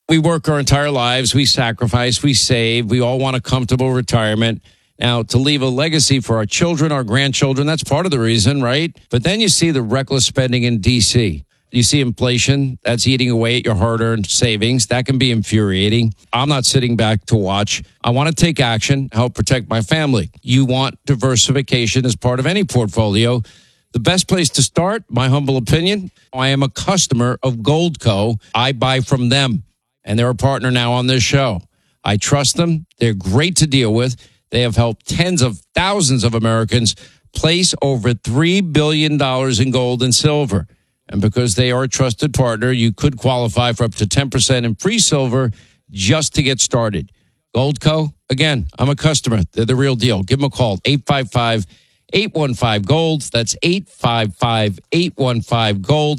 We work our entire lives. We sacrifice. We save. We all want a comfortable retirement. Now, to leave a legacy for our children, our grandchildren, that's part of the reason, right? But then you see the reckless spending in D.C. You see inflation. That's eating away at your hard-earned savings. That can be infuriating. I'm not sitting back to watch. I want to take action, help protect my family. You want diversification as part of any portfolio. The best place to start, my humble opinion, I am a customer of Goldco. I buy from them, and they're a partner now on this show. I trust them. They're great to deal with. They have helped tens of thousands of Americans place over $3 billion in gold and silver. And because they are a trusted partner, you could qualify for up to 10% in free silver just to get started. Goldco, again, I'm a customer. They're the real deal. Give them a call, 855-815-GOLD. That's 855-815-GOLD,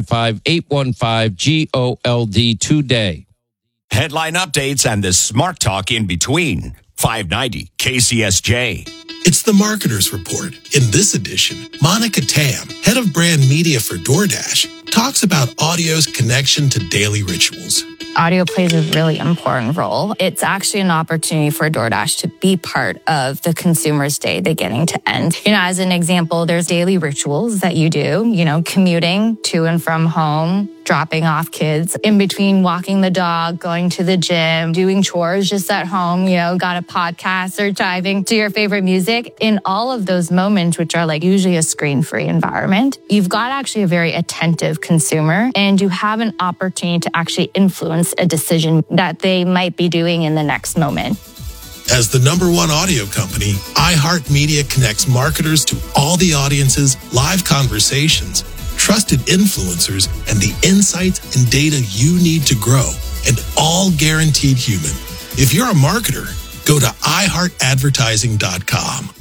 855-815-GOLD today. Headline updates and the smart talk in between. 590 KCSJ. It's the Marketer's Report. In this edition, Monica Tam, head of brand media for DoorDash, talks about audio's connection to daily rituals. Audio plays a really important role. It's actually an opportunity for DoorDash to be part of the consumer's day beginning to end. As an example, there's daily rituals that you do, commuting to and from home, dropping off kids, in between walking the dog, going to the gym, doing chores just at home, got a podcast or driving to your favorite music. In all of those moments, which are like usually a screen-free environment, you've got actually a very attentive consumer, and you have an opportunity to actually influence a decision that they might be doing in the next moment. As the #1 audio company, iHeartMedia connects marketers to all the audiences, live conversations, trusted influencers, and the insights and data you need to grow, and all guaranteed human. If you're a marketer, go to iHeartAdvertising.com.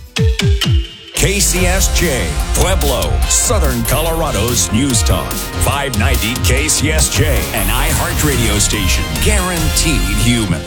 KCSJ, Pueblo, Southern Colorado's News Talk. 590 KCSJ, an iHeart radio station. Guaranteed human.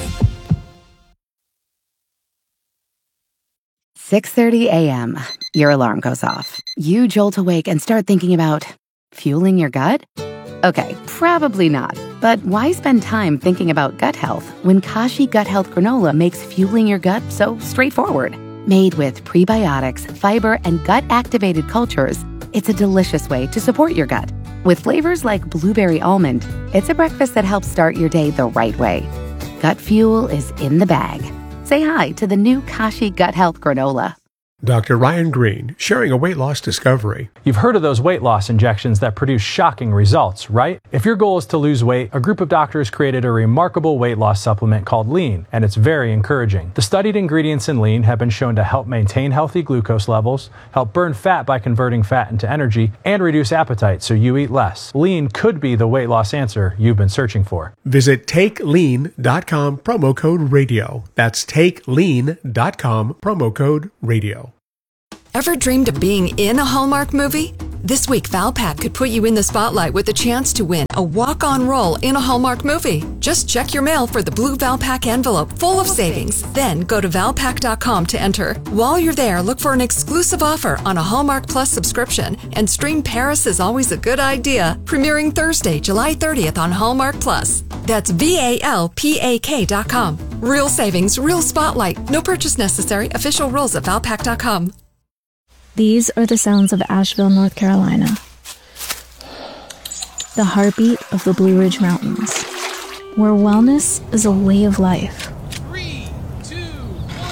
6:30 a.m. Your alarm goes off. You jolt awake and start thinking about fueling your gut? Okay, probably not. But why spend time thinking about gut health when Kashi Gut Health Granola makes fueling your gut so straightforward? Made with prebiotics, fiber, and gut-activated cultures, it's a delicious way to support your gut. With flavors like blueberry almond, it's a breakfast that helps start your day the right way. Gut fuel is in the bag. Say hi to the new Kashi Gut Health Granola. Dr. Ryan Green, sharing a weight loss discovery. You've heard of those weight loss injections that produce shocking results, right? If your goal is to lose weight, a group of doctors created a remarkable weight loss supplement called Lean, and it's very encouraging. The studied ingredients in Lean have been shown to help maintain healthy glucose levels, help burn fat by converting fat into energy, and reduce appetite so you eat less. Lean could be the weight loss answer you've been searching for. Visit TakeLean.com, promo code radio. That's TakeLean.com, promo code radio. Ever dreamed of being in a Hallmark movie? This week, Valpak could put you in the spotlight with the chance to win a walk-on role in a Hallmark movie. Just check your mail for the blue Valpak envelope full of savings. Then go to Valpak.com to enter. While you're there, look for an exclusive offer on a Hallmark Plus subscription and stream Paris is Always a Good Idea, premiering Thursday, July 30th on Hallmark Plus. That's VALPAK.com. Real savings, real spotlight. No purchase necessary. Official rules at Valpak.com. These are the sounds of Asheville, North Carolina. The heartbeat of the Blue Ridge Mountains, where wellness is a way of life. 3, 2, 1.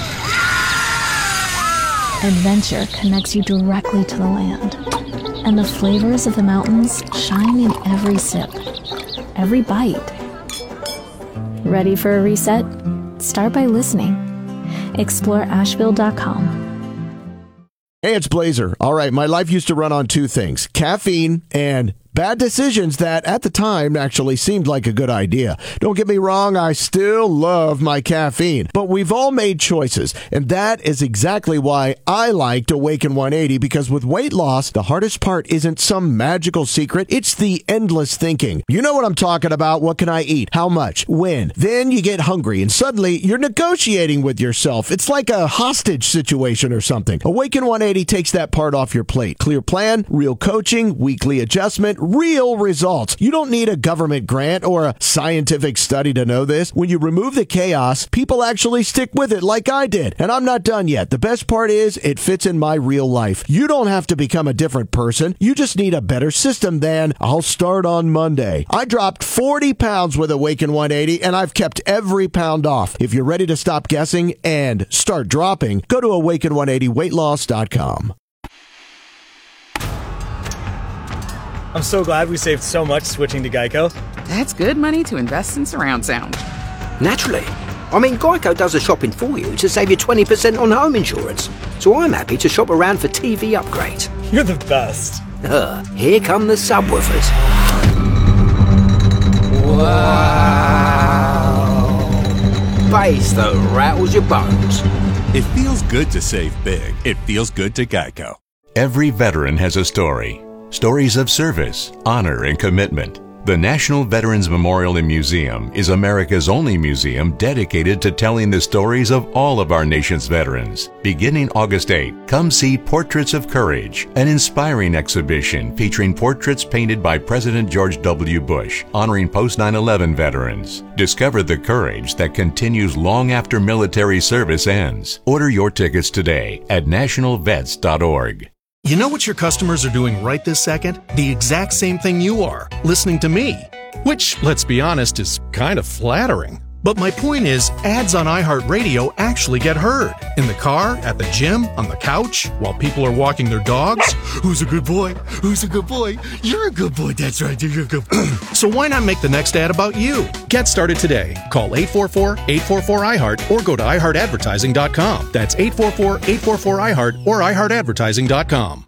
Adventure connects you directly to the land, and the flavors of the mountains shine in every sip, every bite. Ready for a reset? Start by listening. Explore Asheville.com. Hey, it's Blazer. All right, my life used to run on two things, caffeine and bad decisions that at the time actually seemed like a good idea. Don't get me wrong, I still love my caffeine, but we've all made choices, and that is exactly why I liked Awaken 180, because with weight loss, the hardest part isn't some magical secret, it's the endless thinking. You know what I'm talking about. What can I eat? How much? When? Then you get hungry, and suddenly you're negotiating with yourself. It's like a hostage situation or something. Awaken 180 takes that part off your plate. Clear plan, real coaching, weekly adjustment, real results. You don't need a government grant or a scientific study to know this. When you remove the chaos, people actually stick with it like I did. And I'm not done yet. The best part is it fits in my real life. You don't have to become a different person. You just need a better system than I'll start on Monday. I dropped 40 pounds with Awaken 180 and I've kept every pound off. If you're ready to stop guessing and start dropping, go to awaken180weightloss.com. I'm so glad we saved so much switching to Geico. That's good money to invest in surround sound. Naturally. I mean, Geico does the shopping for you to save you 20% on home insurance. So I'm happy to shop around for TV upgrades. You're the best. Here come the subwoofers. Wow. Bass that rattles your bones. It feels good to save big. It feels good to Geico. Every veteran has a story. Stories of service, honor, and commitment. The National Veterans Memorial and Museum is America's only museum dedicated to telling the stories of all of our nation's veterans. Beginning August 8, come see Portraits of Courage, an inspiring exhibition featuring portraits painted by President George W. Bush, honoring post-9/11 veterans. Discover the courage that continues long after military service ends. Order your tickets today at nationalvets.org. You know what your customers are doing right this second? The exact same thing you are, listening to me. Which, let's be honest, is kind of flattering. But my point is, ads on iHeartRadio actually get heard. In the car, at the gym, on the couch, while people are walking their dogs. Who's a good boy? Who's a good boy? You're a good boy, that's right, you're a good boy. So why not make the next ad about you? Get started today. Call 844-844-iHeart or go to iHeartAdvertising.com. That's 844-844-iHeart or iHeartAdvertising.com.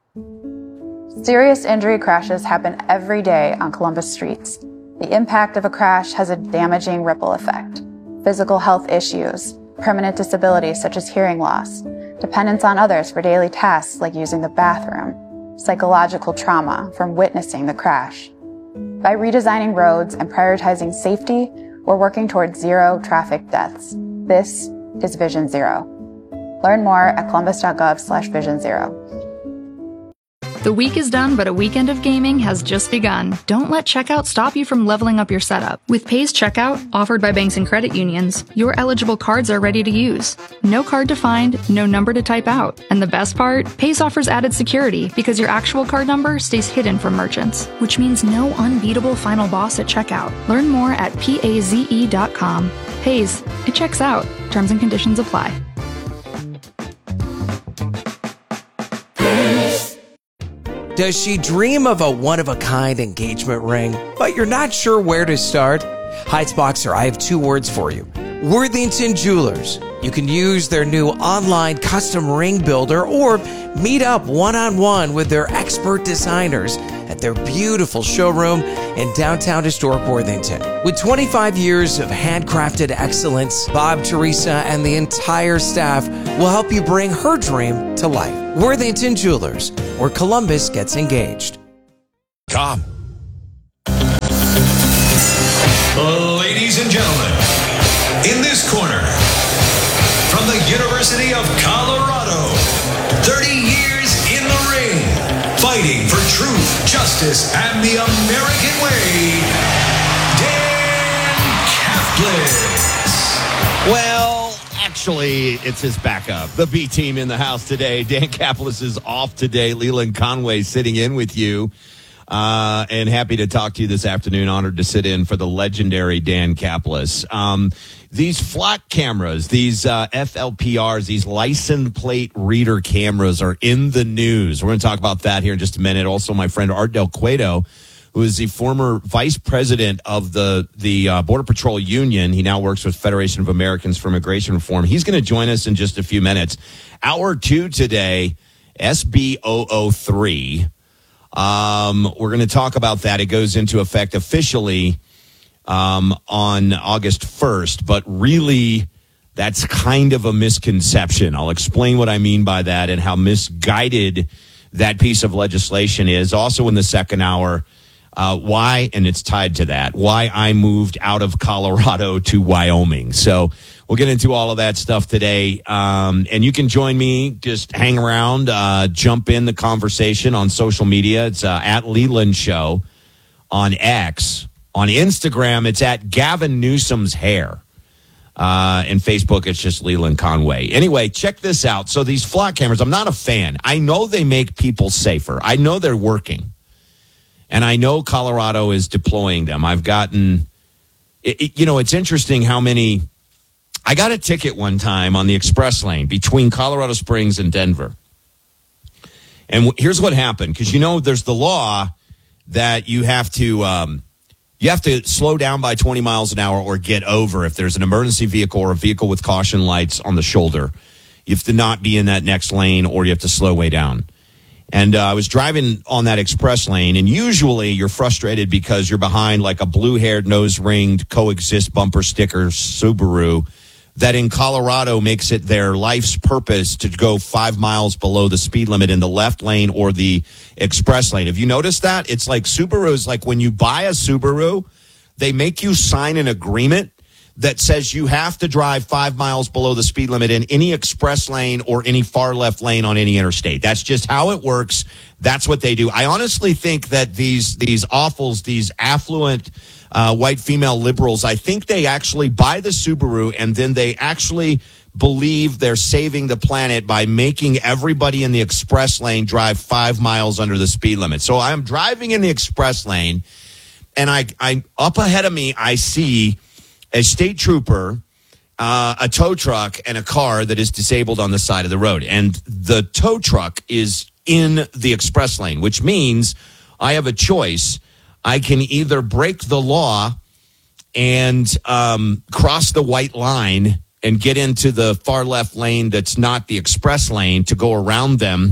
Serious injury crashes happen every day on Columbus streets. The impact of a crash has a damaging ripple effect. Physical health issues, permanent disabilities such as hearing loss, dependence on others for daily tasks like using the bathroom, psychological trauma from witnessing the crash. By redesigning roads and prioritizing safety, we're working towards zero traffic deaths. This is Vision Zero. Learn more at columbus.gov/Vision Zero. The week is done, but a weekend of gaming has just begun. Don't let checkout stop you from leveling up your setup. With Pays Checkout, offered by banks and credit unions, your eligible cards are ready to use. No card to find, no number to type out. And the best part? Pays offers added security because your actual card number stays hidden from merchants, which means no unbeatable final boss at checkout. Learn more at PAZE.com. Pays. It checks out. Terms and conditions apply. Does she dream of a one-of-a-kind engagement ring, but you're not sure where to start? Heights I have two words for you. Worthington Jewelers. You can use their new online custom ring builder or meet up one-on-one with their expert designers at their beautiful showroom in downtown historic Worthington. With 25 years of handcrafted excellence, Bob, Teresa, and the entire staff will help you bring her dream to life. Worthington Jewelers, where Columbus gets engaged. Tom. Ladies and gentlemen, in this corner, from the University of Colorado, 30 years in the ring, fighting for truth, justice, and the American way, Dan Caplis. Well, actually, it's his backup. The B team in the house today. Dan Caplis is off today. Leland Conway sitting in with you. And happy to talk to you this afternoon. Honored to sit in for the legendary Dan Caplis. These flock cameras, these FLPRs, these license plate reader cameras are in the news. We're going to talk about that here in just a minute. Also, my friend Art Del Cueto, who is the former vice president of the Border Patrol Union. He now works with Federation of Americans for Immigration Reform. He's going to join us in just a few minutes. Hour 2 today, SB 003. We're going to talk about that. It goes into effect officially on August 1st, but really that's kind of a misconception. I'll explain what I mean by that and how misguided that piece of legislation is. Also in the second hour, why, and it's tied to that, why I moved out of Colorado to Wyoming. So We'll get into all of that stuff today. And you can join me. Just hang around, jump in the conversation on social media. It's at Leland Show on X. On Instagram, it's at Gavin Newsom's Hair. And Facebook, it's just Leland Conway. Anyway, check this out. So these flock cameras, I'm not a fan. I know they make people safer. I know they're working. And I know Colorado is deploying them. I've gotten, it's interesting how many. I got a ticket one time on the express lane between Colorado Springs and Denver. And here's what happened. Because, there's the law that you have to slow down by 20 miles an hour or get over if there's an emergency vehicle or a vehicle with caution lights on the shoulder. You have to not be in that next lane or you have to slow way down. And I was driving on that express lane, and usually you're frustrated because you're behind like a blue-haired, nose-ringed, coexist bumper sticker Subaru that in Colorado makes it their life's purpose to go 5 miles below the speed limit in the left lane or the express lane. Have you noticed that? It's like Subarus, like when you buy a Subaru, they make you sign an agreement that says you have to drive 5 miles below the speed limit in any express lane or any far left lane on any interstate. That's just how it works. That's what they do. I honestly think that these awfuls, these affluent white female liberals, I think they actually buy the Subaru and then they actually believe they're saving the planet by making everybody in the express lane drive 5 miles under the speed limit. So I'm driving in the express lane and I up ahead of me, I see a state trooper, a tow truck, and a car that is disabled on the side of the road. And the tow truck is in the express lane, which means I have a choice. I can either break the law and cross the white line and get into the far left lane that's not the express lane to go around them,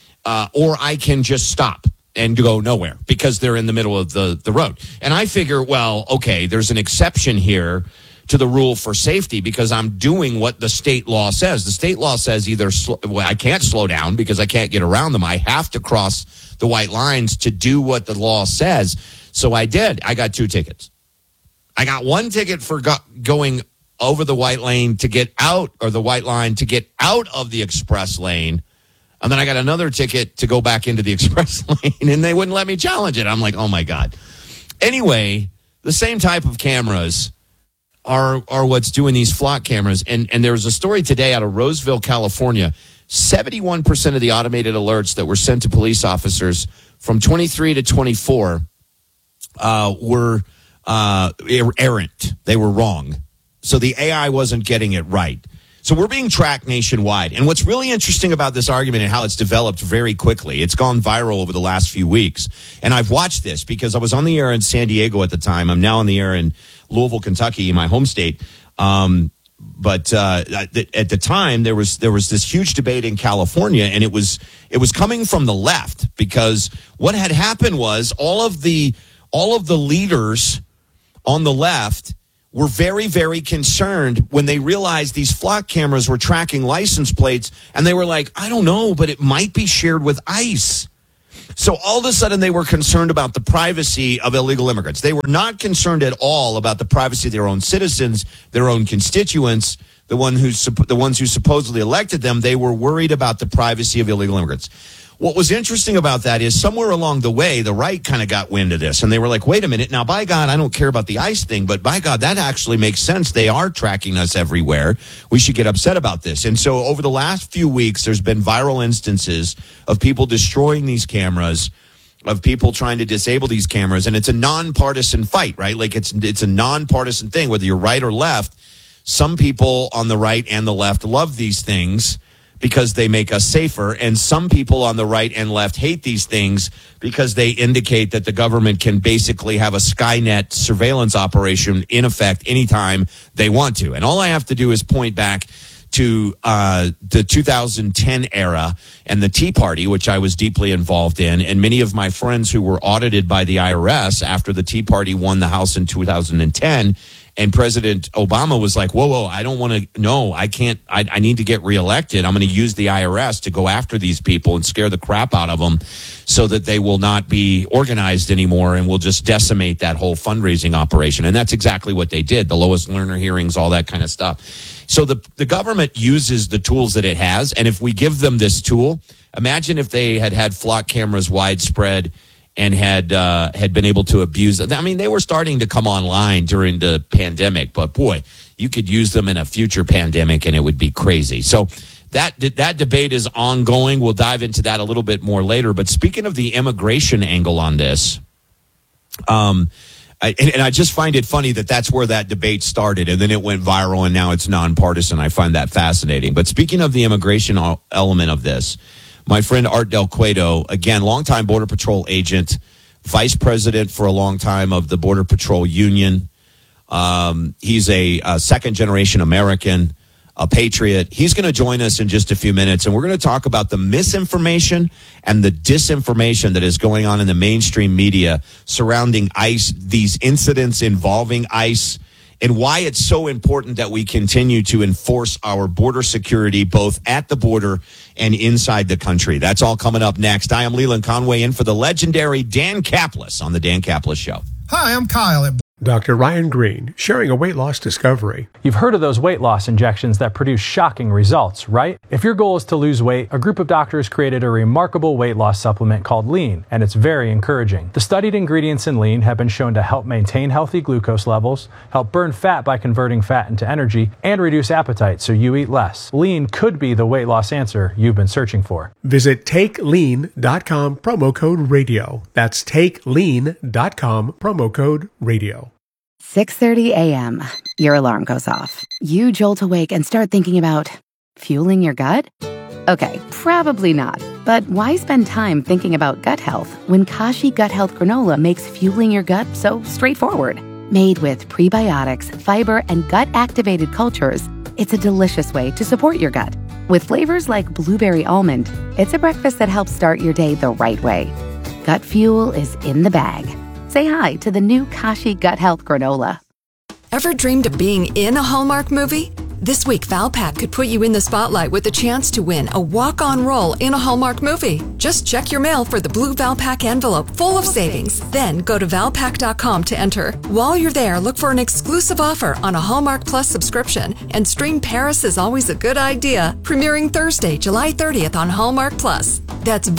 or I can just stop and go nowhere because they're in the middle of the road. And I figure, well, okay, there's an exception here to the rule for safety because I'm doing what the state law says. The state law says I can't slow down because I can't get around them. I have to cross the white lines to do what the law says. So I did. I got 2 tickets. I got 1 ticket for going over the white lane to get out, or the white line to get out of the express lane. And then I got another ticket to go back into the express lane, and they wouldn't let me challenge it. I'm like, oh, my God. Anyway, the same type of cameras are what's doing these flock cameras. And there was a story today out of Roseville, California. 71% of the automated alerts that were sent to police officers from 23 to 24 were errant. They were wrong. So the AI wasn't getting it right. So we're being tracked nationwide. And what's really interesting about this argument and how it's developed very quickly, it's gone viral over the last few weeks. And I've watched this because I was on the air in San Diego at the time. I'm now on the air in Louisville, Kentucky, my home state. But at the time, there was this huge debate in California, and it was coming from the left because what had happened was all of the leaders on the left were very, very concerned when they realized these flock cameras were tracking license plates, and they were like, I don't know, but it might be shared with ICE. So all of a sudden they were concerned about the privacy of illegal immigrants. They were not concerned at all about the privacy of their own citizens, their own constituents, the ones who supposedly elected them. They were worried about the privacy of illegal immigrants. What was interesting about that is somewhere along the way, the right kind of got wind of this, and they were like, wait a minute, now, by God, I don't care about the ICE thing, but by God, that actually makes sense. They are tracking us everywhere. We should get upset about this. And so over the last few weeks, there's been viral instances of people destroying these cameras, of people trying to disable these cameras, and it's a nonpartisan fight, right? Like it's a nonpartisan thing, whether you're right or left. Some people on the right and the left love these things because they make us safer. And some people on the right and left hate these things because they indicate that the government can basically have a Skynet surveillance operation in effect anytime they want to. And all I have to do is point back to the 2010 era and the Tea Party, which I was deeply involved in, and many of my friends who were audited by the IRS after the Tea Party won the House in 2010 And President Obama was like, whoa, I don't want to, no, I can't, I need to get reelected. I'm going to use the IRS to go after these people and scare the crap out of them so that they will not be organized anymore and will just decimate that whole fundraising operation. And that's exactly what they did. The lowest learner hearings, all that kind of stuff. So the government uses the tools that it has. And if we give them this tool, imagine if they had flock cameras widespread and had been able to abuse it. I mean, they were starting to come online during the pandemic, but boy, you could use them in a future pandemic and it would be crazy. So that debate is ongoing. We'll dive into that a little bit more later. But speaking of the immigration angle on this, I just find it funny that that's where that debate started, and then it went viral, and now it's nonpartisan. I find that fascinating. But speaking of the immigration element of this, my friend Art Del Cueto, again, longtime Border Patrol agent, vice president for a long time of the Border Patrol Union. He's a second-generation American, a patriot. He's going to join us in just a few minutes, and we're going to talk about the misinformation and the disinformation that is going on in the mainstream media surrounding ICE, these incidents involving ICE, and why it's so important that we continue to enforce our border security both at the border and inside the country. That's all coming up next. I am Leland Conway, in for the legendary Dan Caplis on The Dan Caplis Show. Hi, I'm Kyle at Dr. Ryan Green, sharing a weight loss discovery. You've heard of those weight loss injections that produce shocking results, right? If your goal is to lose weight, a group of doctors created a remarkable weight loss supplement called Lean, and it's very encouraging. The studied ingredients in Lean have been shown to help maintain healthy glucose levels, help burn fat by converting fat into energy, and reduce appetite so you eat less. Lean could be the weight loss answer you've been searching for. Visit TakeLean.com, promo code radio. That's TakeLean.com, promo code radio. 6:30 a.m. Your alarm goes off. You jolt awake and start thinking about fueling your gut? Okay, probably not. But why spend time thinking about gut health when Kashi Gut Health Granola makes fueling your gut so straightforward? Made with prebiotics, fiber, and gut-activated cultures, it's a delicious way to support your gut. With flavors like blueberry almond, it's a breakfast that helps start your day the right way. Gut fuel is in the bag. Say hi to the new Kashi Gut Health Granola. Ever dreamed of being in a Hallmark movie? This week, Valpak could put you in the spotlight with a chance to win a walk-on role in a Hallmark movie. Just check your mail for the blue Valpak envelope full of savings. Then go to Valpak.com to enter. While you're there, look for an exclusive offer on a Hallmark Plus subscription and stream Paris is Always a Good Idea, premiering Thursday, July 30th on Hallmark Plus. That's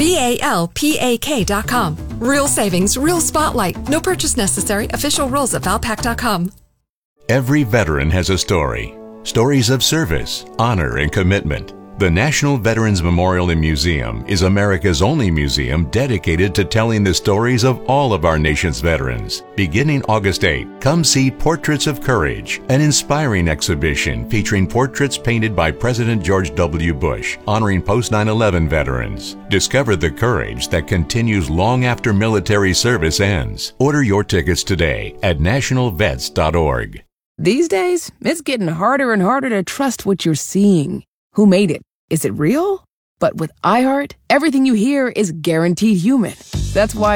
VALPAK.com. Real savings, real spotlight. No purchase necessary. Official rules at Valpak.com. Every veteran has a story. Stories of service, honor, and commitment. The National Veterans Memorial and Museum is America's only museum dedicated to telling the stories of all of our nation's veterans. Beginning August 8, come see Portraits of Courage, an inspiring exhibition featuring portraits painted by President George W. Bush, honoring post-9/11 veterans. Discover the courage that continues long after military service ends. Order your tickets today at nationalvets.org. These days, it's getting harder and harder to trust what you're seeing. Who made it? Is it real? But with iHeart, everything you hear is guaranteed human. That's why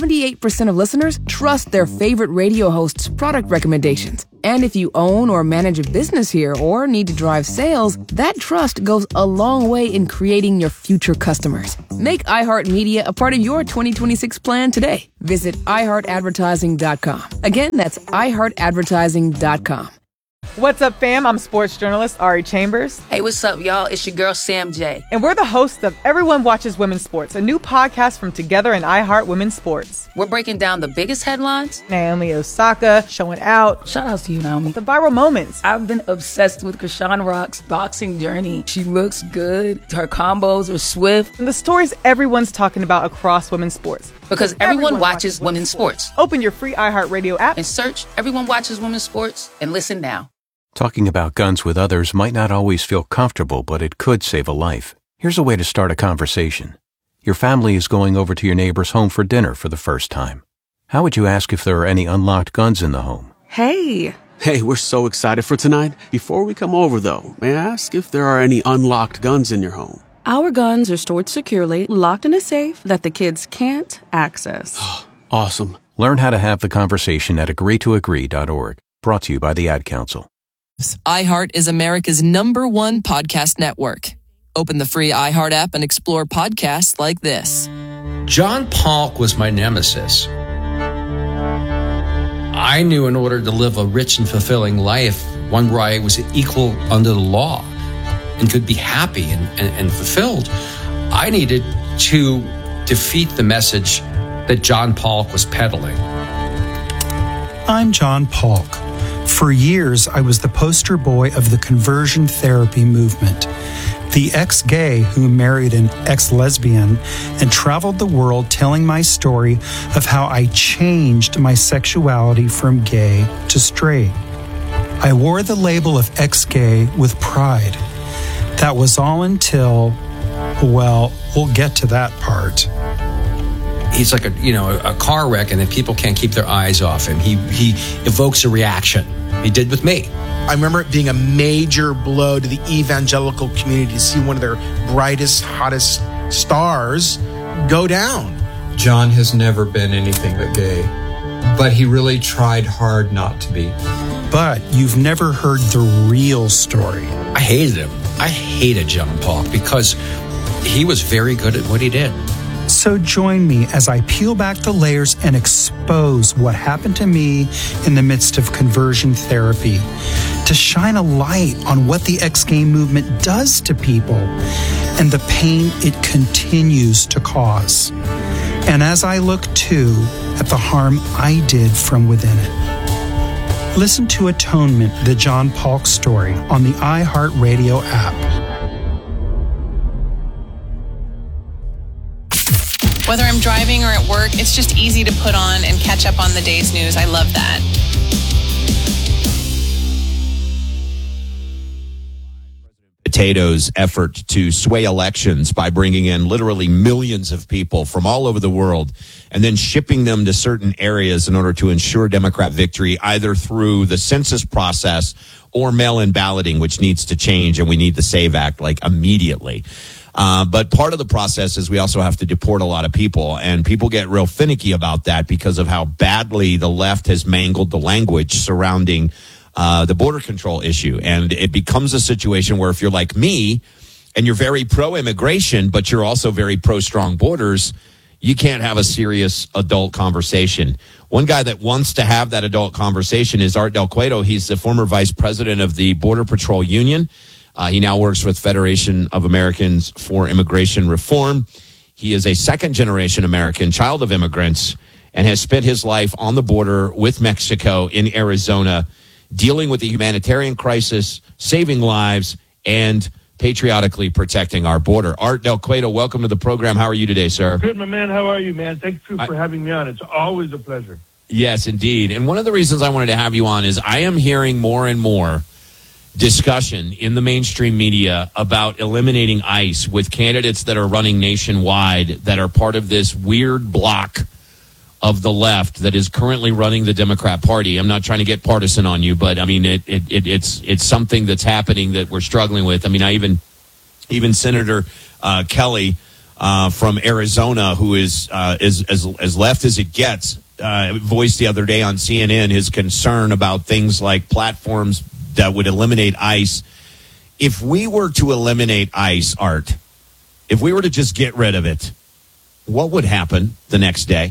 78% of listeners trust their favorite radio host's product recommendations. And if you own or manage a business here or need to drive sales, that trust goes a long way in creating your future customers. Make iHeartMedia a part of your 2026 plan today. Visit iHeartAdvertising.com. Again, that's iHeartAdvertising.com. What's up, fam? I'm sports journalist Ari Chambers. Hey, what's up, y'all? It's your girl, Sam J. And we're the hosts of Everyone Watches Women's Sports, a new podcast from Together and iHeart Women's Sports. We're breaking down the biggest headlines. Naomi Osaka showing out. Shout out to you, Naomi. The viral moments. I've been obsessed with Krishan Rock's boxing journey. She looks good. Her combos are swift. And the stories everyone's talking about across women's sports. Because everyone watches women's sports. Open your free iHeartRadio app and search Everyone Watches Women's Sports and listen now. Talking about guns with others might not always feel comfortable, but it could save a life. Here's a way to start a conversation. Your family is going over to your neighbor's home for dinner for the first time. How would you ask if there are any unlocked guns in the home? Hey, we're so excited for tonight. Before we come over, though, may I ask if there are any unlocked guns in your home? Our guns are stored securely, locked in a safe that the kids can't access. Awesome. Learn how to have the conversation at agreetoagree.org. Brought to you by the Ad Council. iHeart is America's #1 podcast network. Open the free iHeart app and explore podcasts like this. John Polk was my nemesis. I knew in order to live a rich and fulfilling life, one where I was equal under the law and could be happy and fulfilled, I needed to defeat the message that John Polk was peddling. I'm John Polk. For years, I was the poster boy of the conversion therapy movement, the ex-gay who married an ex-lesbian and traveled the world telling my story of how I changed my sexuality from gay to straight. I wore the label of ex-gay with pride. That was all until, well, we'll get to that part. He's like a car wreck, and then people can't keep their eyes off him. He evokes a reaction. He did with me. I remember it being a major blow to the evangelical community to see one of their brightest, hottest stars go down. John has never been anything but gay, but he really tried hard not to be. But you've never heard the real story. I hated him. I hated John Polk because he was very good at what he did. So join me as I peel back the layers and expose what happened to me in the midst of conversion therapy, to shine a light on what the ex-gay movement does to people and the pain it continues to cause. And as I look too at the harm I did from within it. Listen to Atonement, the John Polk story on the iHeartRadio app. Whether I'm driving or at work, it's just easy to put on and catch up on the day's news. I love that. Potato's effort to sway elections by bringing in literally millions of people from all over the world and then shipping them to certain areas in order to ensure Democrat victory, either through the census process or mail-in balloting, which needs to change, and we need the SAVE Act like immediately. But part of the process is we also have to deport a lot of people, and people get real finicky about that because of how badly the left has mangled the language surrounding the border control issue. And it becomes a situation where if you're like me and you're very pro-immigration, but you're also very pro-strong borders, you can't have a serious adult conversation. One guy that wants to have that adult conversation is Art Del Cueto. He's the former vice president of the Border Patrol Union. He now works with Federation of Americans for Immigration Reform. He is a second-generation American, child of immigrants, and has spent his life on the border with Mexico in Arizona, dealing with the humanitarian crisis, saving lives, and patriotically protecting our border. Art Del Cueto, welcome to the program. How are you today, sir? Good, my man. How are you, man? Thank you for having me on. It's always a pleasure. Yes, indeed. And one of the reasons I wanted to have you on is I am hearing more and more discussion in the mainstream media about eliminating ICE with candidates that are running nationwide that are part of this weird block of the left that is currently running the Democrat Party. I'm not trying to get partisan on you, but I mean it's something that's happening that we're struggling with. I mean, even Senator Kelly from Arizona, who is as left as it gets, voiced the other day on CNN his concern about things like platforms that would eliminate ICE. If we were to eliminate ICE, Art, if we were to just get rid of it, what would happen the next day?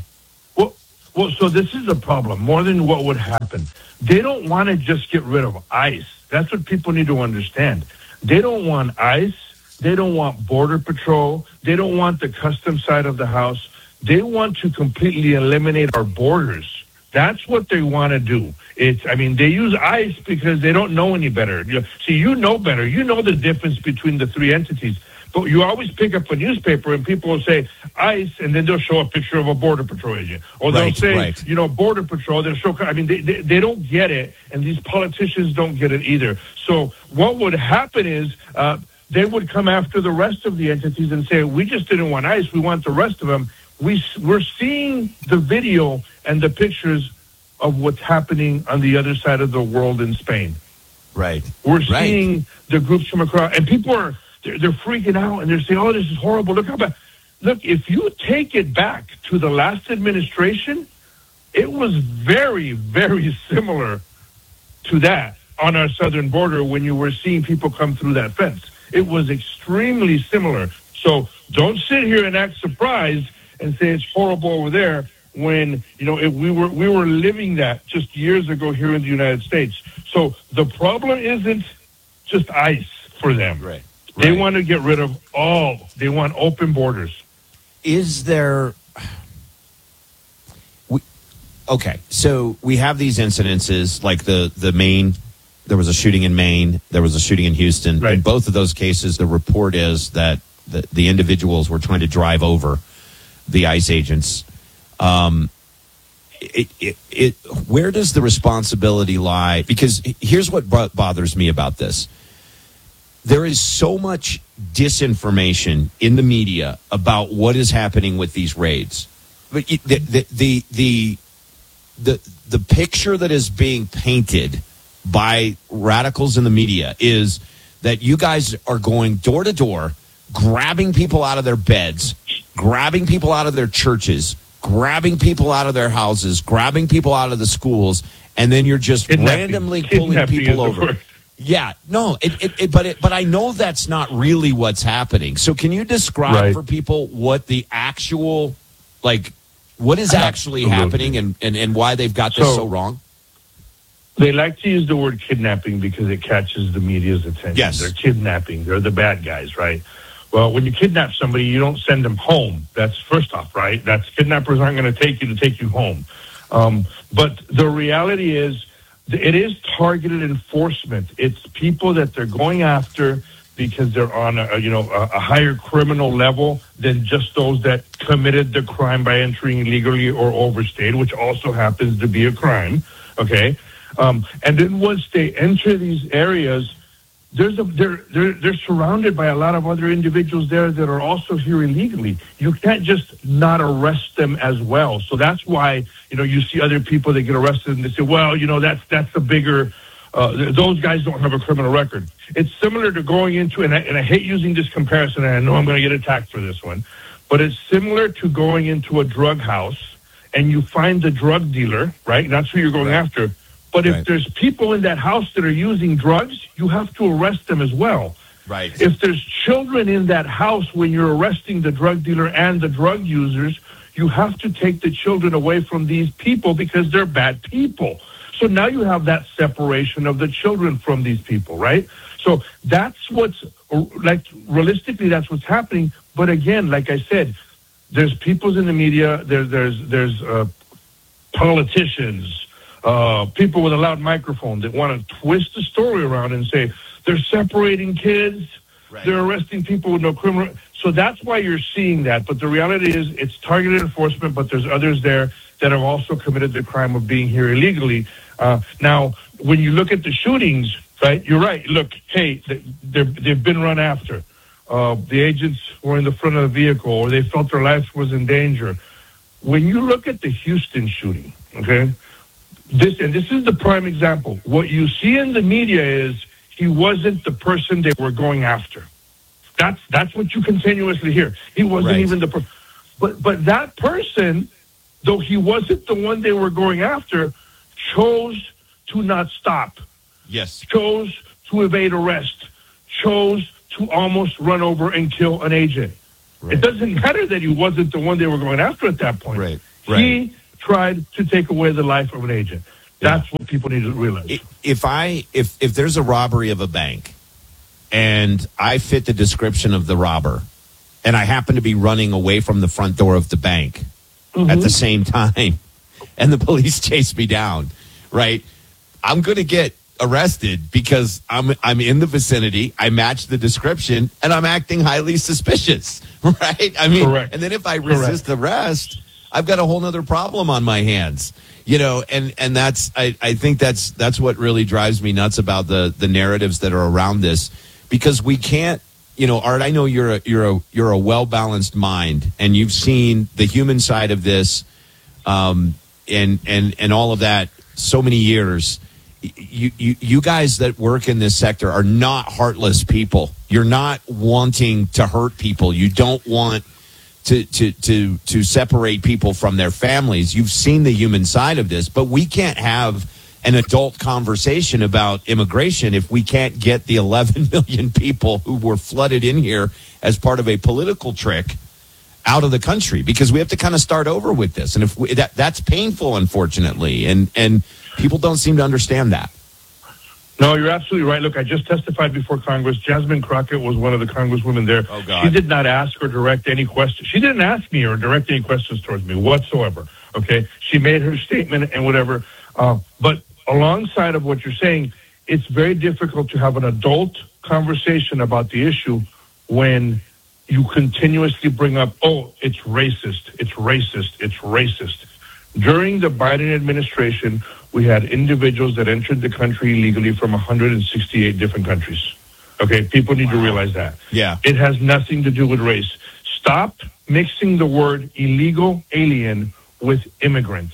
Well, so this is a problem, more than what would happen. They don't want to just get rid of ICE. That's what people need to understand. They don't want ICE. They don't want Border Patrol. They don't want the customs side of the house. They want to completely eliminate our borders. That's what they want to do. They use ICE because they don't know any better. You know better. You know the difference between the three entities. But you always pick up a newspaper and people will say ICE, and then they'll show a picture of a Border Patrol agent. Or they'll say, Border Patrol. They'll show. They don't get it, and these politicians don't get it either. So what would happen is they would come after the rest of the entities and say, we just didn't want ICE. We want the rest of them. We're seeing the video and the pictures of what's happening on the other side of the world in Spain. Right. We're seeing the groups from across, and people are they're freaking out and they're saying, "Oh, this is horrible. Look how bad." Look, if you take it back to the last administration, it was very, very similar to that on our southern border when you were seeing people come through that fence. It was extremely similar. So don't sit here and act surprised and say it's horrible over there when, we were living that just years ago here in the United States. So the problem isn't just ICE for them. Right. They want to get rid of all. They want open borders. Is there... Okay, so we have these incidences like the Maine. There was a shooting in Maine. There was a shooting in Houston. Right. In both of those cases, the report is that the individuals were trying to drive over the ICE agents. Where does the responsibility lie? Because here's what bothers me about this. There is so much disinformation in the media about what is happening with these raids. But the picture that is being painted by radicals in the media is that you guys are going door to door, grabbing people out of their beds, grabbing people out of their churches, grabbing people out of their houses, grabbing people out of the schools, and then you're just randomly pulling people over. Yeah, no, but I know that's not really what's happening. So can you describe for people what the actual, what is actually happening and why they've got this so wrong? They like to use the word kidnapping because it catches the media's attention. Yes. They're kidnapping. They're the bad guys, right? Well, when you kidnap somebody, you don't send them home. That's first off, right? Kidnappers aren't going to take you home. But the reality is, it is targeted enforcement. It's people that they're going after because they're on a higher criminal level than just those that committed the crime by entering illegally or overstayed, which also happens to be a crime. Okay. And then once they enter these areas, they're surrounded by a lot of other individuals there that are also here illegally. You can't just not arrest them as well. So that's why, you see other people that get arrested and they say, well, that's a bigger, those guys don't have a criminal record. It's similar to going into, and I hate using this comparison, and I know I'm going to get attacked for this one, but it's similar to going into a drug house and you find the drug dealer, right? That's who you're going after. But if there's people in that house that are using drugs, you have to arrest them as well. Right. If there's children in that house when you're arresting the drug dealer and the drug users, you have to take the children away from these people because they're bad people. So now you have that separation of the children from these people, right? So that's realistically, that's what's happening. But again, like I said, there's peoples in the media, there's politicians, people with a loud microphone that want to twist the story around and say they're separating kids, they're arresting people with no criminal. So that's why you're seeing that. But the reality is it's targeted enforcement, but there's others there that have also committed the crime of being here illegally. Now, when you look at the shootings, right, you're right. Look, hey, they've been run after. The agents were in the front of the vehicle or they felt their life was in danger. When you look at the Houston shooting, okay, this is the prime example. What you see in the media is he wasn't the person they were going after. That's what you continuously hear. He wasn't even the person. But that person, though he wasn't the one they were going after, chose to not stop. Yes. Chose to evade arrest. Chose to almost run over and kill an agent. Right. It doesn't matter that he wasn't the one they were going after at that point. Right. He tried to take away the life of an agent. That's what people need to realize. If there's a robbery of a bank and I fit the description of the robber and I happen to be running away from the front door of the bank at the same time and the police chase me down, right? I'm going to get arrested because I'm in the vicinity, I match the description, and I'm acting highly suspicious, right? I mean, and then if I resist arrest, I've got a whole nother problem on my hands, and that's, I think that's what really drives me nuts about the narratives that are around this, because we can't, Art, I know you're a well-balanced mind and you've seen the human side of this, and all of that so many years. You guys that work in this sector are not heartless people. You're not wanting to hurt people. You don't want to separate people from their families. You've seen the human side of this, but we can't have an adult conversation about immigration if we can't get the 11 million people who were flooded in here as part of a political trick out of the country, because we have to kind of start over with this. And if that's painful, unfortunately, and people don't seem to understand that. No, you're absolutely right. Look, I just testified before Congress. Jasmine Crockett was one of the congresswomen there. Oh, God. She did not ask or direct any questions. She didn't ask me or direct any questions towards me whatsoever. Okay? She made her statement and whatever. But alongside of what you're saying, it's very difficult to have an adult conversation about the issue when you continuously bring up, oh, it's racist, it's racist, it's racist. During the Biden administration, we had individuals that entered the country illegally from 168 different countries. Okay, people need to realize that. Yeah. It has nothing to do with race. Stop mixing the word illegal alien with immigrant.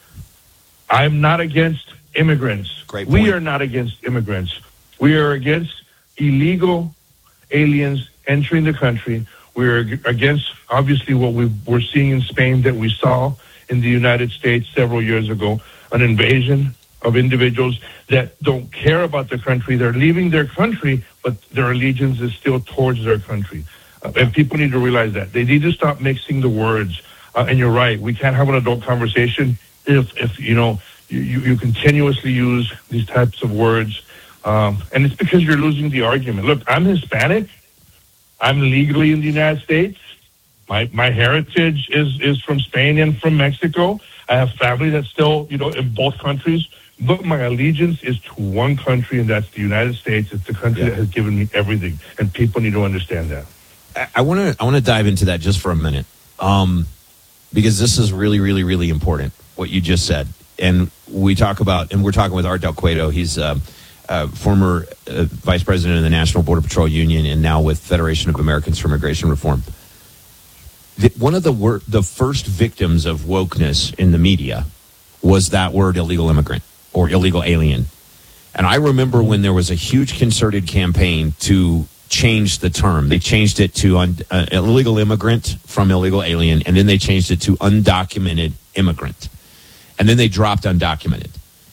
I'm not against immigrants. Great point. We are not against immigrants. We are against illegal aliens entering the country. We're against, obviously, what we're seeing in Spain that we saw in the United States several years ago, an invasion of individuals that don't care about the country. They're leaving their country, but their allegiance is still towards their country. And people need to realize that. They need to stop mixing the words. And you're right, we can't have an adult conversation if you continuously use these types of words. And it's because you're losing the argument. Look, I'm Hispanic. I'm legally in the United States. My heritage is from Spain and from Mexico. I have family that's still, in both countries. But my allegiance is to one country, and that's the United States. It's the country that has given me everything, and people need to understand that. I want to dive into that just for a minute, because this is really, really, really important, what you just said. And we're talking with Art Del Cueto. He's former vice president of the National Border Patrol Union and now with Federation of Americans for Immigration Reform. One of the first victims of wokeness in the media was that word illegal immigrant or illegal alien. And I remember when there was a huge concerted campaign to change the term. They changed it to illegal immigrant from illegal alien, and then they changed it to undocumented immigrant. And then they dropped undocumented.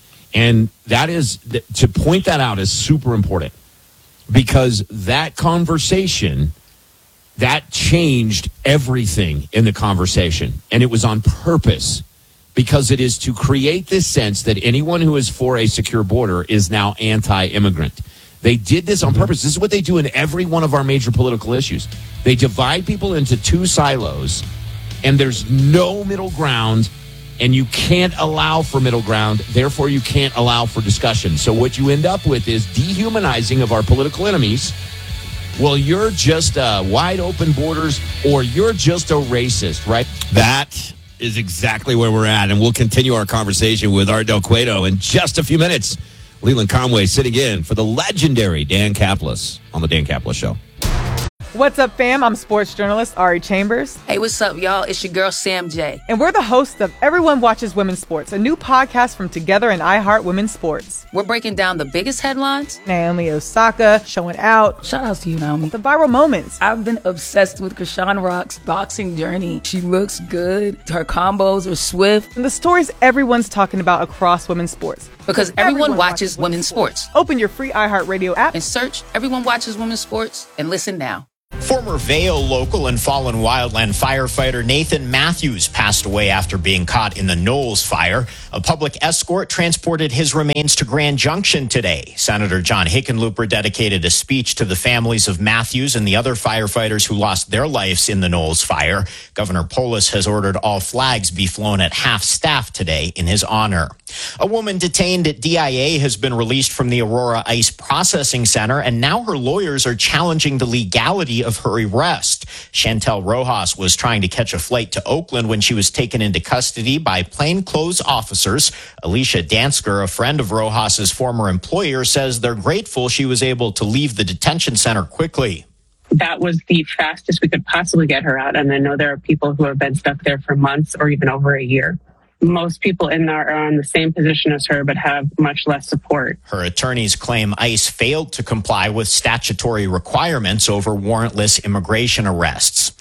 And that is, to point that out is super important, because that conversation, that changed everything in the conversation. And it was on purpose, because it is to create this sense that anyone who is for a secure border is now anti-immigrant. They did this on purpose. This is what they do in every one of our major political issues. They divide people into two silos, and there's no middle ground, and you can't allow for middle ground. Therefore, you can't allow for discussion. So what you end up with is dehumanizing of our political enemies. Well, you're just wide open borders, or you're just a racist, right? That is exactly where we're at, and we'll continue our conversation with Art Del Cueto in just a few minutes. Leland Conway sitting in for the legendary Dan Caplis on the Dan Caplis Show. What's up, fam? I'm sports journalist Ari Chambers. Hey, what's up, y'all? It's your girl, Sam J. And we're the hosts of Everyone Watches Women's Sports, a new podcast from Together and iHeart Women's Sports. We're breaking down the biggest headlines. Naomi Osaka showing out. Shout out to you, Naomi. The viral moments. I've been obsessed with Krishan Rock's boxing journey. She looks good. Her combos are swift. And the stories everyone's talking about across women's sports. Because everyone watches women's sports. Open your free iHeartRadio app and search Everyone Watches Women's Sports and listen now. Former Vail local and fallen wildland firefighter Nathan Matthews passed away after being caught in the Knowles fire. A public escort transported his remains to Grand Junction today. Senator John Hickenlooper dedicated a speech to the families of Matthews and the other firefighters who lost their lives in the Knowles fire. Governor Polis has ordered all flags be flown at half-staff today in his honor. A woman detained at DIA has been released from the Aurora ICE Processing Center, and now her lawyers are challenging the legality of her arrest. Chantel Rojas was trying to catch a flight to Oakland when she was taken into custody by plainclothes officers. Alicia Dansker, a friend of Rojas's former employer, says they're grateful she was able to leave the detention center quickly. That was the fastest we could possibly get her out. And I know there are people who have been stuck there for months or even over a year. Most people in there are in the same position as her, but have much less support. Her attorneys claim ICE failed to comply with statutory requirements over warrantless immigration arrests.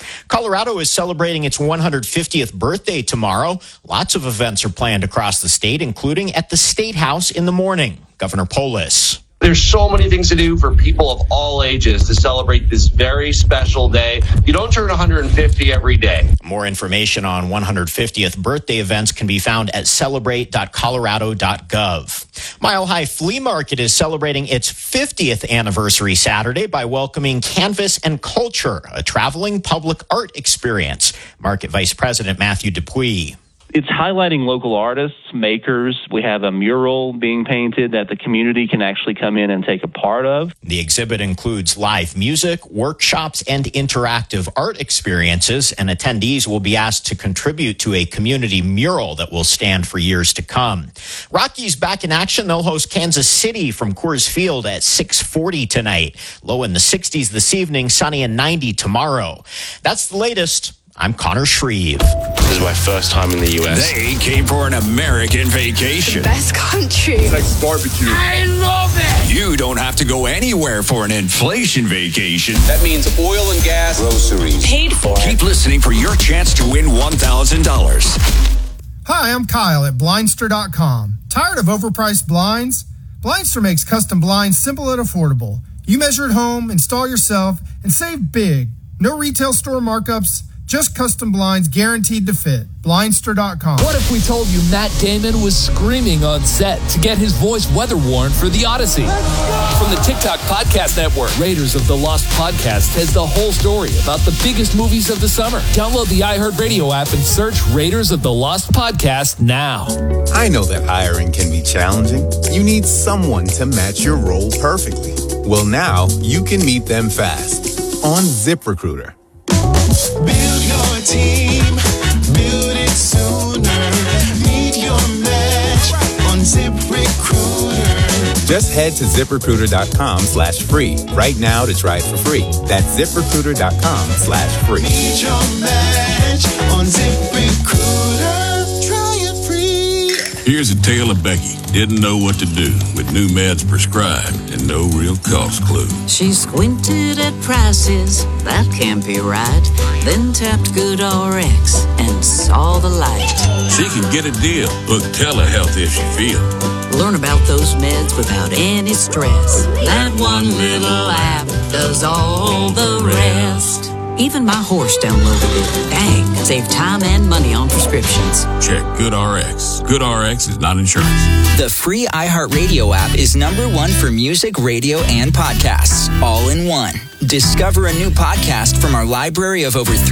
Colorado is celebrating its 150th birthday tomorrow. Lots of events are planned across the state, including at the State House in the morning. Governor Polis. There's so many things to do for people of all ages to celebrate this very special day. You don't turn 150 every day. More information on 150th birthday events can be found at celebrate.colorado.gov. Mile High Flea Market is celebrating its 50th anniversary Saturday by welcoming Canvas and Culture, a traveling public art experience. Market Vice President Matthew Dupuis. It's highlighting local artists, makers. We have a mural being painted that the community can actually come in and take a part of. The exhibit includes live music, workshops, and interactive art experiences, and attendees will be asked to contribute to a community mural that will stand for years to come. Rockies back in action. They'll host Kansas City from Coors Field at 6:40 tonight. Low in the 60s this evening, sunny and 90 tomorrow. That's the latest. I'm Connor Shreve. This is my first time in the U.S. They came for an American vacation. Best country. Texas barbecue. I love it. You don't have to go anywhere for an inflation vacation. That means oil and gas, groceries. Paid for. Keep listening for your chance to win $1,000. Hi, I'm Kyle at Blindster.com. Tired of overpriced blinds? Blindster makes custom blinds simple and affordable. You measure at home, install yourself, and save big. No retail store markups. Just custom blinds guaranteed to fit. Blindster.com. What if we told you Matt Damon was screaming on set to get his voice weather-worn for The Odyssey? From the TikTok Podcast Network, Raiders of the Lost Podcast has the whole story about the biggest movies of the summer. Download the iHeartRadio app and search Raiders of the Lost Podcast now. I know that hiring can be challenging. You need someone to match your role perfectly. Well, now you can meet them fast on ZipRecruiter. Build your team, build it sooner. Meet your match on ZipRecruiter. Just head to ZipRecruiter.com/free right now to try it for free. That's ZipRecruiter.com/free. Meet your match on ZipRecruiter. Try it free. Here's a tale of Becky. Didn't know what to do with new meds prescribed and no real cost clue. She squinted at prices, that can't be right. Then tapped GoodRx and saw the light. She can get a deal. Book telehealth if she feels. Learn about those meds without any stress. That one little app does all the rest. Even my horse downloaded it. Dang, save time and money on prescriptions. Check GoodRx. GoodRx is not insurance. The free iHeartRadio app is #1 for music, radio, and podcasts, all in one. Discover a new podcast from our library of over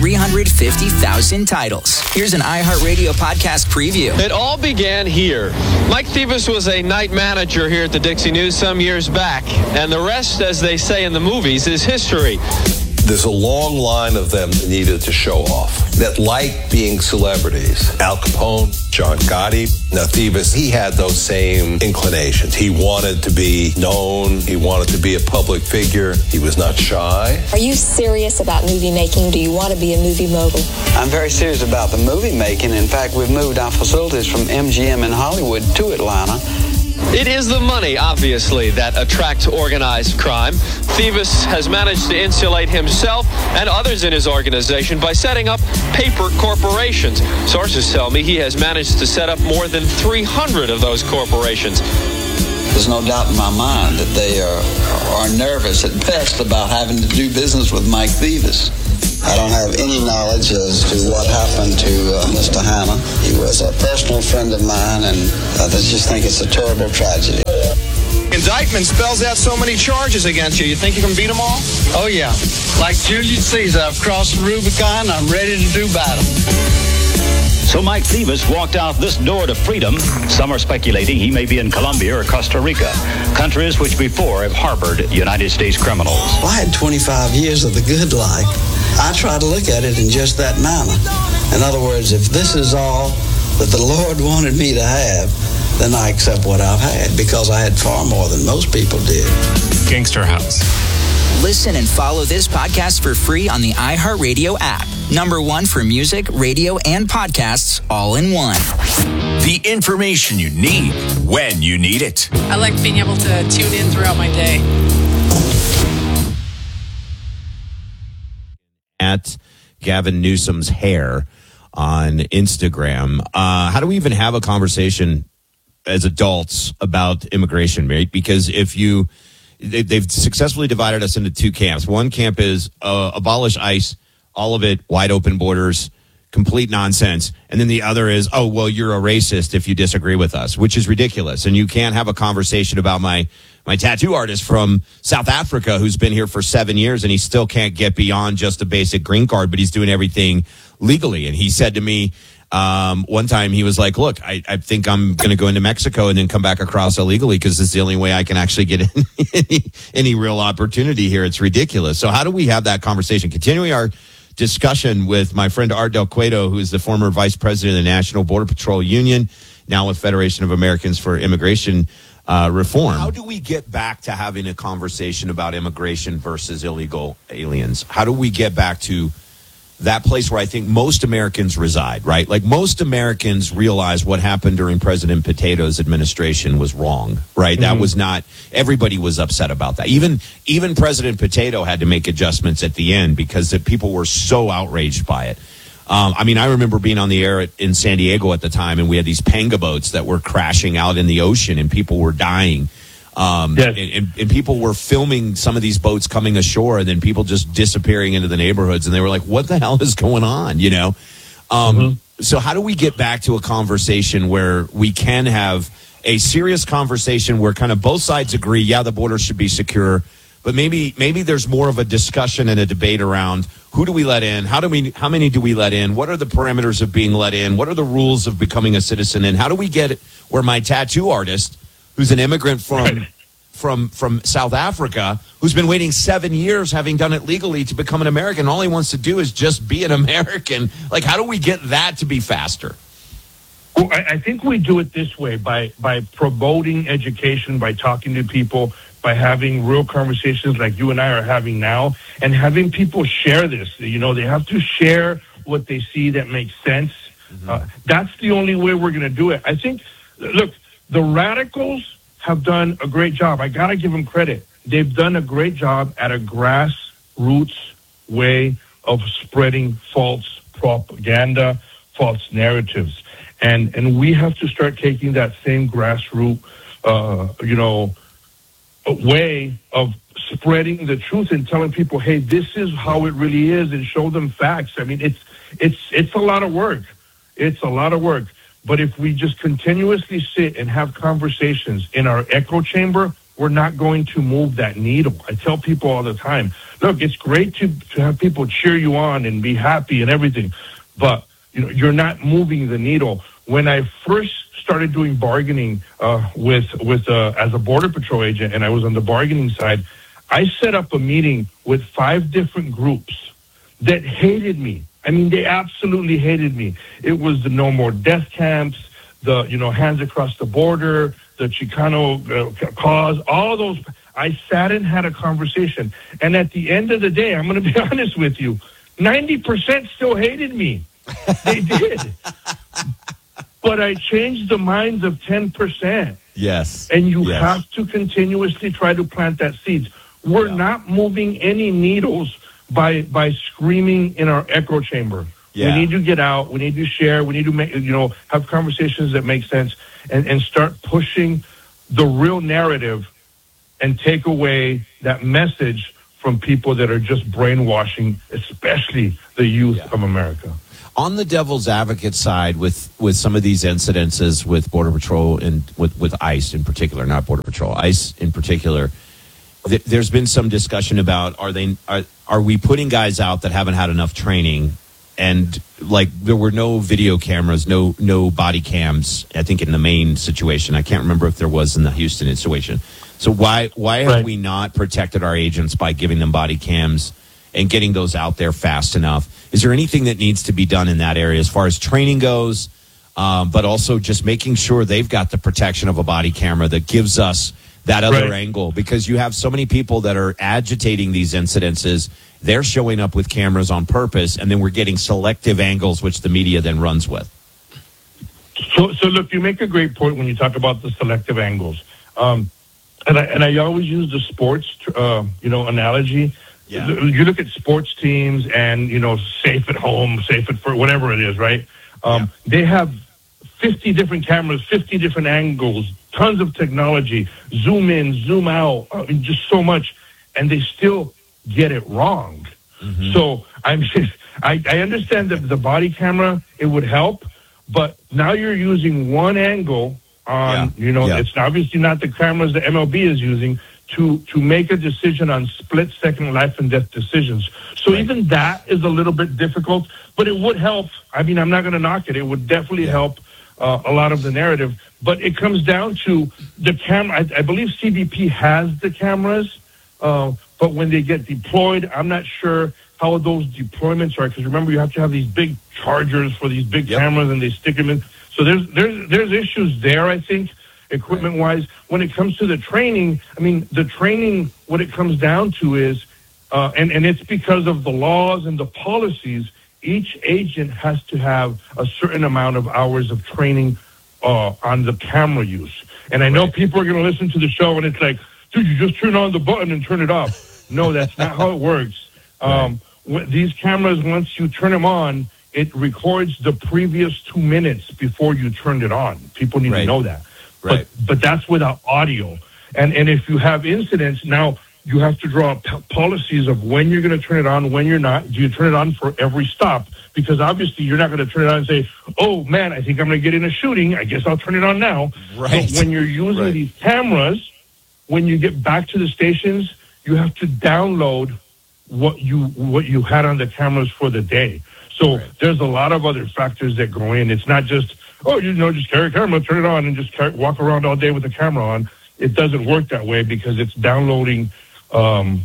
350,000 titles. Here's an iHeartRadio podcast preview. It all began here. Mike Thieves was a night manager here at the Dixie News some years back, and the rest, as they say in the movies, is history. There's a long line of them that needed to show off, that liked being celebrities. Al Capone, John Gotti. Now, Thieves, he had those same inclinations. He wanted to be known. He wanted to be a public figure. He was not shy. Are you serious about movie making? Do you want to be a movie mogul? I'm very serious about the movie making. In fact, we've moved our facilities from MGM in Hollywood to Atlanta. It is the money, obviously, that attracts organized crime. Thieves has managed to insulate himself and others in his organization by setting up paper corporations. Sources tell me he has managed to set up more than 300 of those corporations. There's no doubt in my mind that they are nervous at best about having to do business with Mike Thieves. I don't have any knowledge as to what happened to Mr. Hanna. He was a personal friend of mine, and I just think it's a terrible tragedy. Indictment spells out so many charges against you. You think you can beat them all? Oh, yeah. Like Julius Caesar, I've crossed the Rubicon. I'm ready to do battle. So Mike Thieves walked out this door to freedom. Some are speculating he may be in Colombia or Costa Rica, countries which before have harbored United States criminals. Well, I had 25 years of the good life. I try to look at it in just that manner. In other words, if this is all that the Lord wanted me to have, then I accept what I've had, because I had far more than most people did. Gangster House. Listen and follow this podcast for free on the iHeartRadio app. #1 for music, radio, and podcasts, all in one. The information you need when you need it. I like being able to tune in throughout my day. At Gavin Newsom's hair on Instagram. How do we even have a conversation as adults about immigration, right? Because they've successfully divided us into two camps. One camp is abolish ICE, all of it, wide open borders, complete nonsense. And then the other is, oh, well, you're a racist if you disagree with us, which is ridiculous. And you can't have a conversation about my tattoo artist from South Africa who's been here for 7 years and he still can't get beyond just a basic green card, but he's doing everything legally. And he said to me one time, he was like, look, I think I'm going to go into Mexico and then come back across illegally because it's the only way I can actually get any real opportunity here. It's ridiculous. So how do we have that conversation? Continuing our discussion with my friend Art Del Cueto, who is the former vice president of the National Border Patrol Union, now with Federation of Americans for Immigration Reform. How do we get back to having a conversation about immigration versus illegal aliens? How do we get back to that place where I think most Americans reside, right? Like most Americans realize what happened during President Potato's administration was wrong, right? Mm-hmm. That was not, everybody was upset about that. Even President Potato had to make adjustments at the end because the people were so outraged by it. I mean, I remember being on the air in San Diego at the time, and we had these panga boats that were crashing out in the ocean, and people were dying. Yes. And people were filming some of these boats coming ashore, and then people just disappearing into the neighborhoods, and they were like, what the hell is going on, you know? So how do we get back to a conversation where we can have a serious conversation where kind of both sides agree, yeah, the border should be secure, but maybe there's more of a discussion and a debate around who do we let in? How many do we let in? What are the parameters of being let in? What are the rules of becoming a citizen? And how do we get it where my tattoo artist, who's an immigrant from South Africa, who's been waiting 7 years, having done it legally, to become an American, all he wants to do is just be an American. Like, how do we get that to be faster? Well, I think we do it this way, by promoting education, by talking to people, by having real conversations like you and I are having now, and having people share this. You know, they have to share what they see that makes sense. Mm-hmm. That's the only way we're going to do it. I think, look, the radicals have done a great job. I got to give them credit. They've done a great job at a grassroots way of spreading false propaganda, false narratives. And we have to start taking that same grassroots, way of spreading the truth and telling people, hey, this is how it really is, and show them facts. I mean, it's a lot of work. It's a lot of work. But if we just continuously sit and have conversations in our echo chamber, we're not going to move that needle. I tell people all the time, look, it's great to have people cheer you on and be happy and everything, but you're not moving the needle. When I first started doing bargaining as a Border Patrol agent, and I was on the bargaining side, I set up a meeting with 5 different groups that hated me. I mean, they absolutely hated me. It was the No More Death Camps, the, Hands Across the Border, the Chicano cause, all those. I sat and had a conversation. And at the end of the day, I'm going to be honest with you, 90% still hated me. They did. But I changed the minds of 10%. Yes. And you have to continuously try to plant that seeds. We're not moving any needles by screaming in our echo chamber. Yeah. We need to get out. We need to share. We need to make, have conversations that make sense and start pushing the real narrative and take away that message from people that are just brainwashing, especially the youth of America. On the devil's advocate side, with some of these incidences with Border Patrol and with ICE in particular, not Border Patrol, ICE in particular, there's been some discussion about are we putting guys out that haven't had enough training, and like there were no video cameras, no body cams. I think in the main situation, I can't remember if there was in the Houston situation. So why have we not protected our agents by giving them body cams and getting those out there fast enough? Is there anything that needs to be done in that area as far as training goes, but also just making sure they've got the protection of a body camera that gives us that other angle? Because you have so many people that are agitating these incidences. They're showing up with cameras on purpose, and then we're getting selective angles, which the media then runs with. So look, you make a great point when you talk about the selective angles. And I always use the sports, analogy. you look at sports teams and, safe at home, safe at for whatever it is, right? They have 50 different cameras, 50 different angles, tons of technology, zoom in, zoom out, just so much, and they still get it wrong. So I understand that the body camera, it would help, but now you're using one angle on, it's obviously not the cameras the MLB is using to make a decision on split-second life and death decisions. So even that is a little bit difficult, but it would help. I mean, I'm not going to knock it. It would definitely help a lot of the narrative. But it comes down to the camera. I believe CBP has the cameras, but when they get deployed, I'm not sure how those deployments are, because remember, you have to have these big chargers for these big cameras, and they stick them in. So there's issues there, I think, equipment-wise. When it comes to the training, I mean, the training, what it comes down to is, and it's because of the laws and the policies, each agent has to have a certain amount of hours of training on the camera use. And I know people are going to listen to the show, and it's like, dude, you just turn on the button and turn it off. No, that's not how it works. These cameras, once you turn them on, it records the previous 2 minutes before you turned it on. People need to know that. But that's without audio. And if you have incidents, now you have to draw policies of when you're going to turn it on, when you're not. Do you turn it on for every stop? Because obviously you're not going to turn it on and say, oh, man, I think I'm going to get in a shooting. I guess I'll turn it on now. But when you're using these cameras, when you get back to the stations, you have to download what you had on the cameras for the day. So there's a lot of other factors that go in. It's not just, just carry a camera, turn it on, and just walk around all day with the camera on. It doesn't work that way because it's downloading, the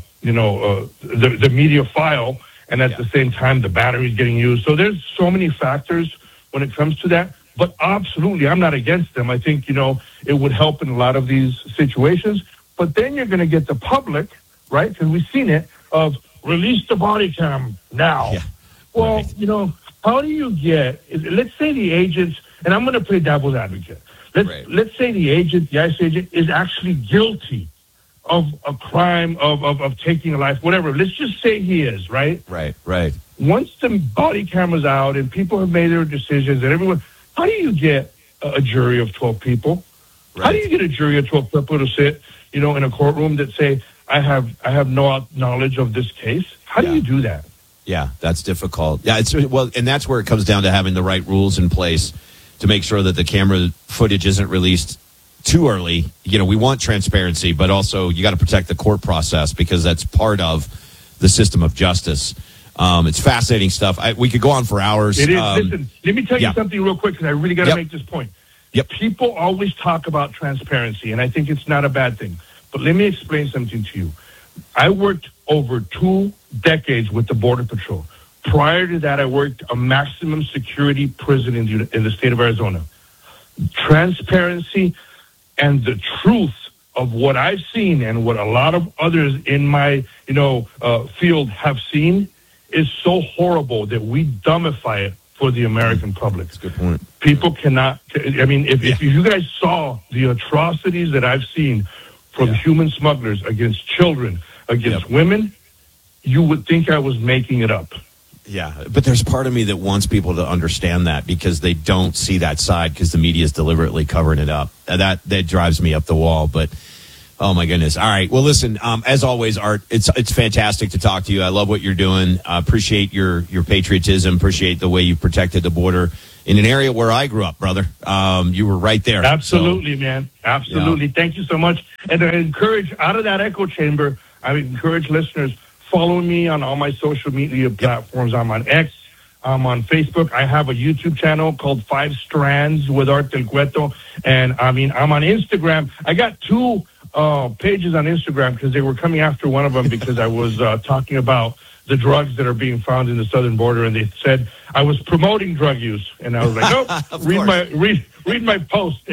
media file, and at the same time, the battery's getting used. So there's so many factors when it comes to that. But absolutely, I'm not against them. I think, it would help in a lot of these situations. But then you're going to get the public, right? Because we've seen it, of release the body cam now. Yeah. Well, how do you let's say the agents, and I'm going to play devil's advocate. Let's say the ICE agent is actually guilty of a crime of taking a life, whatever. Let's just say he is, right? Right. Once the body camera's out and people have made their decisions and everyone, how do you get a jury of 12 people? How do you get a jury of 12 people to sit, in a courtroom that say, I have no knowledge of this case? How do you do that? Yeah, that's difficult. Yeah, and that's where it comes down to having the right rules in place to make sure that the camera footage isn't released too early. We want transparency, but also you got to protect the court process because that's part of the system of justice. It's fascinating stuff. We could go on for hours. It is. Listen, let me tell you something real quick because I really got to make this point. People always talk about transparency, and I think it's not a bad thing. But let me explain something to you. I worked over 2 decades with the Border Patrol. Prior to that, I worked a maximum security prison in the state of Arizona. Transparency and the truth of what I've seen and what a lot of others in my field have seen is so horrible that we dumbify it for the American public. That's a good point. People cannot. I mean, if you guys saw the atrocities that I've seen from human smugglers against children, against women, you would think I was making it up. Yeah, but there's part of me that wants people to understand that because they don't see that side because the media is deliberately covering it up. That drives me up the wall, but oh my goodness. All right. Well, listen, as always, Art, it's fantastic to talk to you. I love what you're doing. I appreciate your patriotism, appreciate the way you protected the border in an area where I grew up, brother. You were right there. Absolutely, man. Absolutely. Yeah. Thank you so much. And I encourage, out of that echo chamber, I encourage listeners, follow me on all my social media platforms. I'm on X. I'm on Facebook. I have a YouTube channel called 5 Strands with Art Del Cueto. And I'm on Instagram. I got 2 pages on Instagram because they were coming after one of them because I was talking about the drugs that are being found in the southern border, and they said I was promoting drug use, and I was like, "Oh, read my post."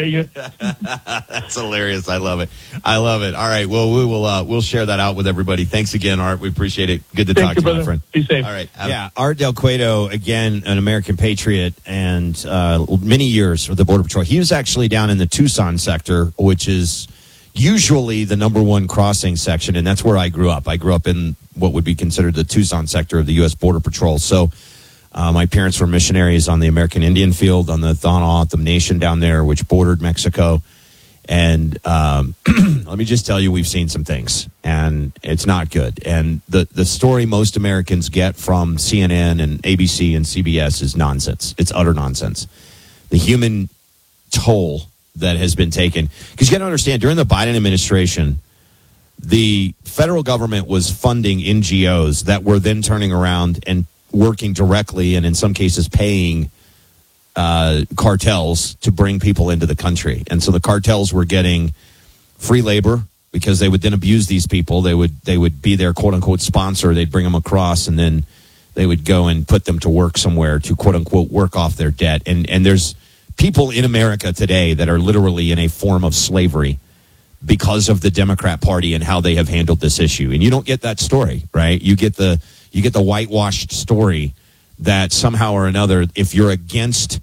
That's hilarious. I love it. All right. Well, we'll share that out with everybody. Thanks again, Art. We appreciate it. Good to talk to you, my friend. Be safe. All right. Art Del Cueto, again, an American patriot, and many years with the Border Patrol. He was actually down in the Tucson sector, which is, usually the number one crossing section, and that's where I grew up. I grew up in what would be considered the Tucson sector of the U.S. Border Patrol. So my parents were missionaries on the American Indian Field, on the Thon-O'odham Nation down there, which bordered Mexico. And let me just tell you, we've seen some things, and it's not good. And the story most Americans get from CNN and ABC and CBS is nonsense. It's utter nonsense. The human toll that has been taken. Because you got to understand, during the Biden administration, the federal government was funding NGOs that were then turning around and working directly, and in some cases paying cartels to bring people into the country. And so the cartels were getting free labor because they would then abuse these people. They would be their quote unquote sponsor. They'd bring them across, and then they would go and put them to work somewhere to quote unquote work off their debt. And there's people in America today that are literally in a form of slavery because of the Democrat Party and how they have handled this issue. And you don't get that story, right? You get the whitewashed story that somehow or another, if you're against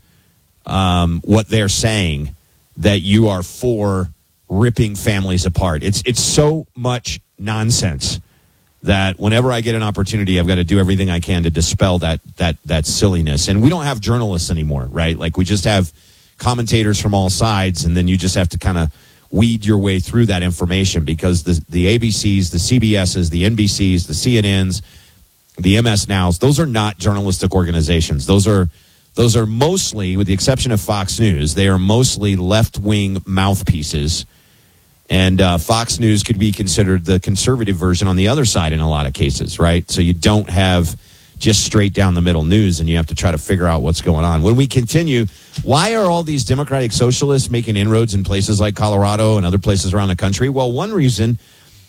what they're saying, that you are for ripping families apart. It's so much nonsense that whenever I get an opportunity, I've got to do everything I can to dispel that silliness. And we don't have journalists anymore, right? Like, we just have commentators from all sides, and then you just have to kind of weed your way through that information, because the ABCs, the CBSs, the NBCs, the CNNs, the MS Nows, those are not journalistic organizations. Those are mostly, with the exception of Fox News, they are mostly left-wing mouthpieces. And Fox News could be considered the conservative version on the other side in a lot of cases, right? So you don't have just straight down the middle news, and you have to try to figure out what's going on. When we continue, why are all these Democratic socialists making inroads in places like Colorado and other places around the country? Well, one reason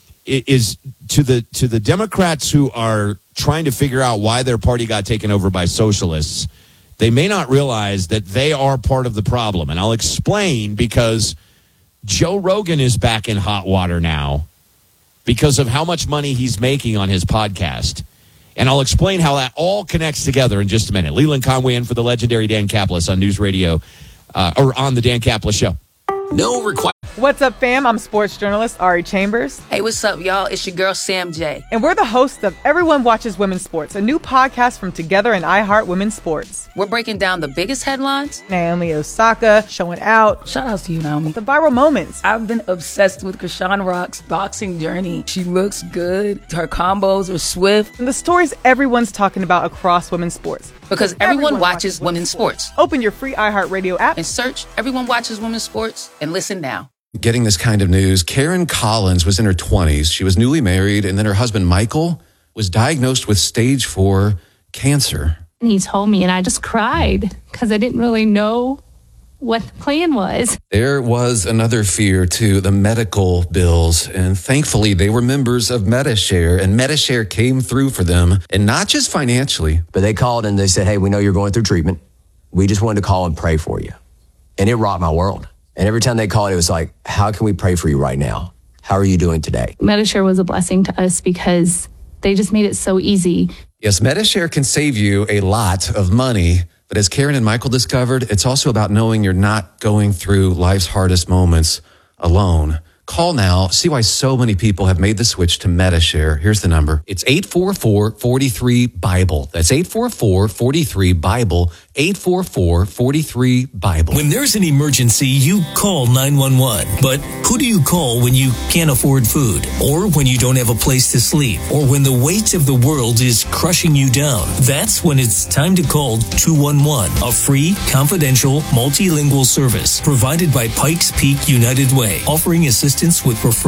is to the Democrats who are trying to figure out why their party got taken over by socialists. They may not realize that they are part of the problem. And I'll explain, because Joe Rogan is back in hot water now because of how much money he's making on his podcast. And I'll explain how that all connects together in just a minute. Leland Conway in for the legendary Dan Caplis on News Radio, or on the Dan Caplis Show. No requirement. What's up, fam? I'm sports journalist Ari Chambers. Hey, what's up, y'all? It's your girl, Sam J. And we're the hosts of Everyone Watches Women's Sports, a new podcast from Together and iHeart Women's Sports. We're breaking down the biggest headlines. Naomi Osaka showing out. Shout out to you, Naomi. The viral moments. I've been obsessed with Krishan Rock's boxing journey. She looks good. Her combos are swift. And the stories everyone's talking about across women's sports. Because everyone watches women's sports. Open your free iHeartRadio app and search Everyone Watches Women's Sports and listen now. Getting this kind of news, Karen Collins was in her 20s. She was newly married, and then her husband, Michael, was diagnosed with stage 4 cancer. And he told me, and I just cried because I didn't really know what the plan was. There was another fear to the medical bills, and thankfully they were members of Medi-Share, and Medi-Share came through for them, and not just financially. But they called and they said, hey, we know you're going through treatment. We just wanted to call and pray for you. And it rocked my world. And every time they called, it was like, how can we pray for you right now? How are you doing today? Medi-Share was a blessing to us because they just made it so easy. Yes, Medi-Share can save you a lot of money. But as Karen and Michael discovered, it's also about knowing you're not going through life's hardest moments alone. Call now. See why so many people have made the switch to Medi-Share. Here's the number. It's 844-43-BIBLE. That's 844-43-BIBLE. 844-43-BIBLE. When there's an emergency, you call 911. But who do you call when you can't afford food? Or when you don't have a place to sleep? Or when the weight of the world is crushing you down? That's when it's time to call 211, a free, confidential, multilingual service provided by Pikes Peak United Way, offering assistance with preferred